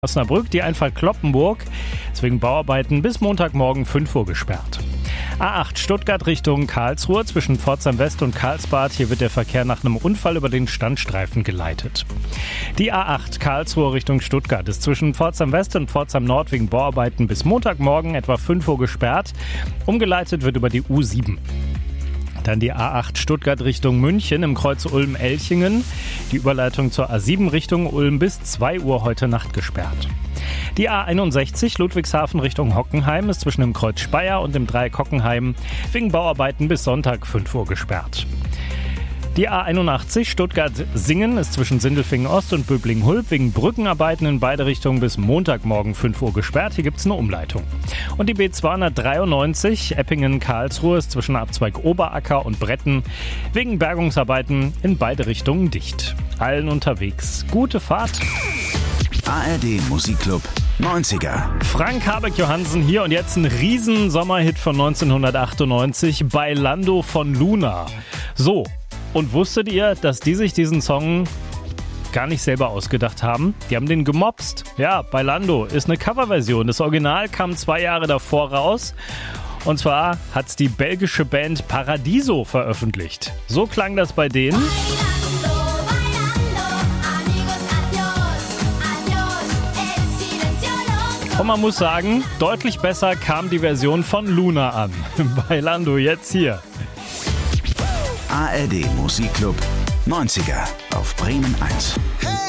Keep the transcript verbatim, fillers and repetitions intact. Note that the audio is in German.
Osnabrück, die Einfahrt Cloppenburg ist wegen Bauarbeiten bis Montagmorgen fünf Uhr gesperrt. A acht Stuttgart Richtung Karlsruhe zwischen Pforzheim West und Karlsbad. Hier wird der Verkehr nach einem Unfall über den Standstreifen geleitet. Die A acht Karlsruhe Richtung Stuttgart ist zwischen Pforzheim West und Pforzheim Nord wegen Bauarbeiten bis Montagmorgen etwa fünf Uhr gesperrt. Umgeleitet wird über die U sieben. Dann die A acht Stuttgart Richtung München im Kreuz Ulm-Elchingen. Die Überleitung zur A sieben Richtung Ulm bis zwei Uhr heute Nacht gesperrt. Die A einundsechzig Ludwigshafen Richtung Hockenheim ist zwischen dem Kreuz Speyer und dem Dreieck Hockenheim wegen Bauarbeiten bis Sonntag fünf Uhr gesperrt. Die A einundachtzig Stuttgart-Singen ist zwischen Sindelfingen Ost und Böblingen-Hulb wegen Brückenarbeiten in beide Richtungen bis Montagmorgen fünf Uhr gesperrt. Hier gibt es eine Umleitung. Und die B zweihundertdreiundneunzig Eppingen-Karlsruhe ist zwischen Abzweig Oberacker und Bretten wegen Bergungsarbeiten in beide Richtungen dicht. Allen unterwegs gute Fahrt. A R D Musikclub neunziger. Frank Habeck-Johansen hier und jetzt ein riesen Sommerhit von neunzehnhundertachtundneunzig, Bailando von Luna. So. Und wusstet ihr, dass die sich diesen Song gar nicht selber ausgedacht haben? Die haben den gemopst. Ja, Bailando ist eine Coverversion. Das Original kam zwei Jahre davor raus. Und zwar hat's die belgische Band Paradiso veröffentlicht. So klang das bei denen. Und man muss sagen, deutlich besser kam die Version von Luna an. Bailando jetzt hier. A R D Musikclub neunziger auf Bremen eins. Hey!